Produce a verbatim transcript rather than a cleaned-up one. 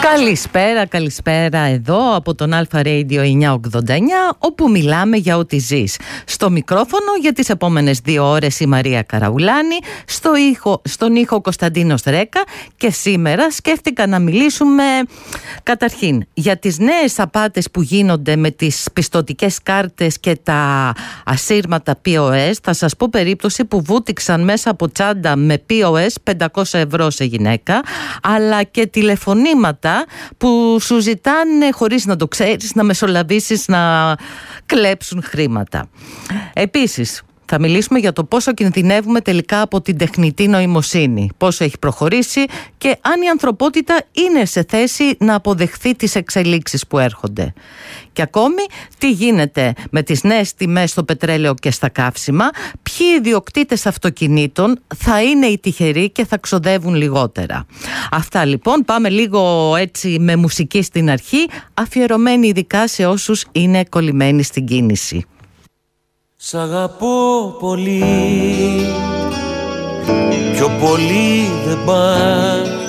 Καλησπέρα, καλησπέρα εδώ από τον Αλφα Radio εννιακόσια ογδόντα εννιά, όπου μιλάμε για ό,τι ζεις. Στο μικρόφωνο για τις επόμενες δύο ώρες η Μαρία Καραουλάνη, στο ήχο, στον ήχο Κωνσταντίνος Ρέκα, και σήμερα σκέφτηκα να μιλήσουμε καταρχήν για τις νέες απάτες που γίνονται με τις πιστωτικές κάρτες και τα ασύρματα πι ο ες. Θα σας πω περίπτωση που βούτυξαν μέσα από τσάντα με πι ο ες πεντακόσια ευρώ σε γυναίκα, αλλά και τηλεφωνήματα που σου ζητάνε χωρίς να το ξέρεις να μεσολαβήσεις να κλέψουν χρήματα. Επίσης, θα μιλήσουμε για το πόσο κινδυνεύουμε τελικά από την τεχνητή νοημοσύνη, πόσο έχει προχωρήσει και αν η ανθρωπότητα είναι σε θέση να αποδεχθεί τις εξελίξεις που έρχονται. Και ακόμη, τι γίνεται με τις νέες τιμές στο πετρέλαιο και στα καύσιμα, ποιοι ιδιοκτήτες αυτοκινήτων θα είναι οι τυχεροί και θα ξοδεύουν λιγότερα. Αυτά λοιπόν, πάμε λίγο έτσι με μουσική στην αρχή, αφιερωμένη ειδικά σε όσους είναι κολλημένοι στην κίνηση. Σ' αγαπώ πολύ, πιο πολύ δεν πας,